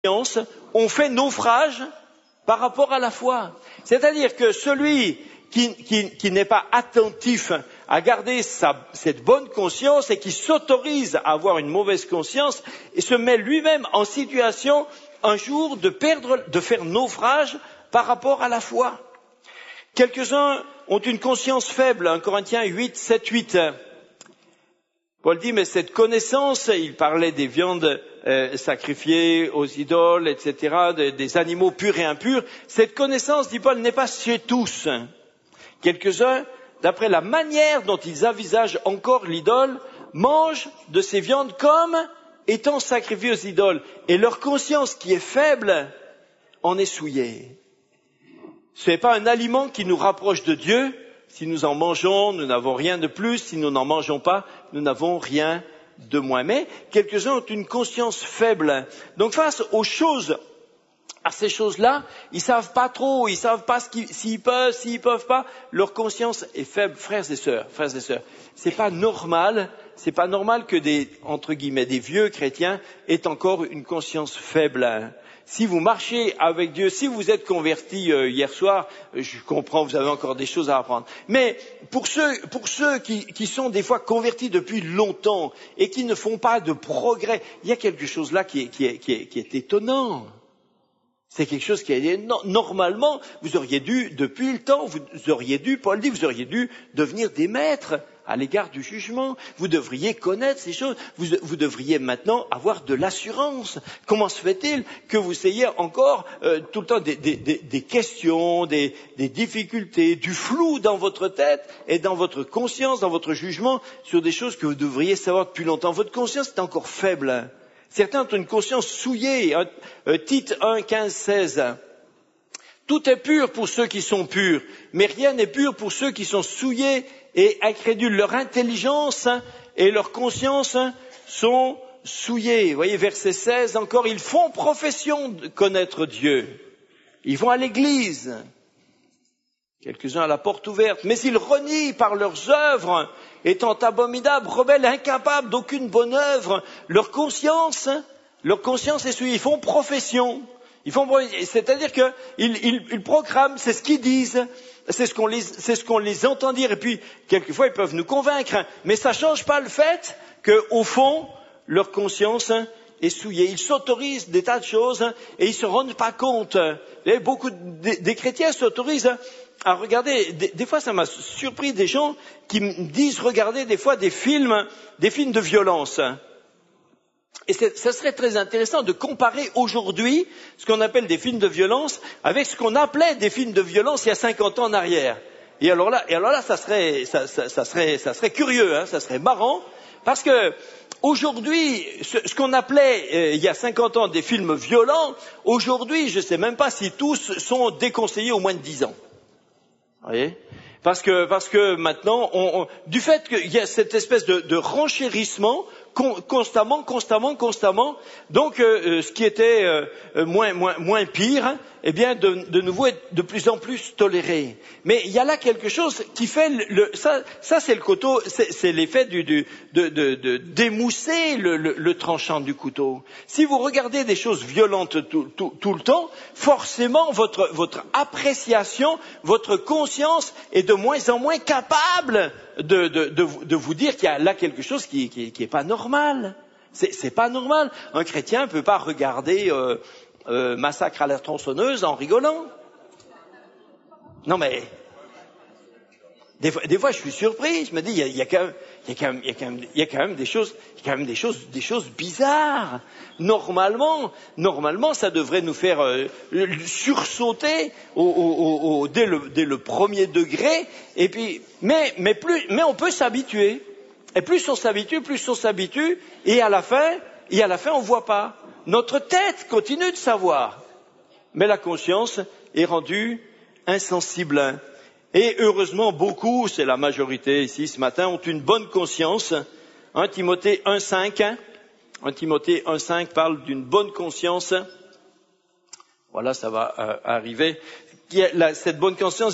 conscience ont fait naufrage par rapport à la foi. C'est-à-dire que celui qui n'est pas attentif à garder cette bonne conscience et qui s'autorise à avoir une mauvaise conscience et se met lui-même en situation un jour de faire naufrage par rapport à la foi. Quelques-uns ont une conscience faible, 1 Corinthiens 8, 7, 8. Paul dit, mais cette connaissance, il parlait des viandes sacrifiées aux idoles, etc., des animaux purs et impurs. Cette connaissance, dit Paul, n'est pas chez tous. Quelques-uns, d'après la manière dont ils envisagent encore l'idole, mangent de ces viandes comme étant sacrifiées aux idoles. Et leur conscience, qui est faible, en est souillée. Ce n'est pas un aliment qui nous rapproche de Dieu. Si nous en mangeons, nous n'avons rien de plus. Si nous n'en mangeons pas, nous n'avons rien de moins. Mais quelques-uns ont une conscience faible. Donc face aux choses, à ces choses-là, ils savent pas trop, ils savent pas s'ils peuvent pas. Leur conscience est faible, frères et sœurs. C'est pas normal que entre guillemets, des vieux chrétiens aient encore une conscience faible. Si vous marchez avec Dieu, si vous êtes convertis hier soir, je comprends, vous avez encore des choses à apprendre. Mais pour ceux qui sont des fois convertis depuis longtemps et qui ne font pas de progrès, il y a quelque chose là qui est étonnant. C'est quelque chose qui est normalement, vous auriez dû, depuis le temps, Paul dit, vous auriez dû devenir des maîtres à l'égard du jugement. Vous devriez connaître ces choses. Vous devriez maintenant avoir de l'assurance. Comment se fait-il que vous ayez encore tout le temps des questions, des difficultés, du flou dans votre tête et dans votre conscience, dans votre jugement sur des choses que vous devriez savoir depuis longtemps. Votre conscience est encore faible. Certains ont une conscience souillée. Tite 1, 15, 16. Tout est pur pour ceux qui sont purs, mais rien n'est pur pour ceux qui sont souillés et incrédules. Leur intelligence et leur conscience sont souillées. Vous voyez, verset 16 encore, ils font profession de connaître Dieu. Ils vont à l'église, quelques-uns à la porte ouverte, mais ils renient par leurs œuvres, étant abominables, rebelles, incapables d'aucune bonne œuvre. Leur conscience est souillée. Ils font profession. C'est-à-dire qu'ils proclament, c'est ce qu'ils disent, c'est ce qu'on les entend dire, et puis quelquefois ils peuvent nous convaincre, mais ça change pas le fait qu'au fond, leur conscience est souillée. Ils s'autorisent des tas de choses et ils se rendent pas compte. Et beaucoup des chrétiens s'autorisent à regarder, des fois ça m'a surpris des gens qui me disent regarder des fois des films de violence. Et ça serait très intéressant de comparer aujourd'hui ce qu'on appelle des films de violence avec ce qu'on appelait des films de violence il y a 50 ans en arrière. Et alors là, ça serait curieux, ça serait marrant, parce que aujourd'hui, ce qu'on appelait il y a 50 ans des films violents, aujourd'hui, je ne sais même pas si tous sont déconseillés au moins de 10 ans. Vous voyez ? Parce que maintenant, du fait qu'il y a cette espèce de renchérissement constamment, donc ce qui était moins pire, eh bien de nouveau est de plus en plus toléré. Mais il y a là quelque chose qui fait ça c'est le couteau, c'est l'effet de d'émousser le tranchant du couteau. Si vous regardez des choses violentes tout le temps, forcément votre appréciation, votre conscience est de moins en moins capable de vous dire qu'il y a là quelque chose qui est pas normal. C'est pas normal. Un chrétien peut pas regarder Massacre à la tronçonneuse en rigolant. Non mais des fois je suis surpris. Je me dis il y a quand même des choses bizarres. Normalement ça devrait nous faire sursauter dès le premier degré. Et puis mais on peut s'habituer. Et plus on s'habitue, et à la fin on voit pas. Notre tête continue de savoir, mais la conscience est rendue insensible. Et heureusement, beaucoup, c'est la majorité ici ce matin, ont une bonne conscience. 1 Timothée 1,5 parle d'une bonne conscience. Voilà, ça va arriver. Cette bonne conscience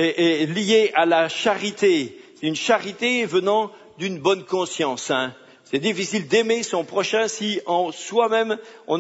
est liée à la charité. C'est une charité venant d'une bonne conscience. C'est difficile d'aimer son prochain si en soi-même on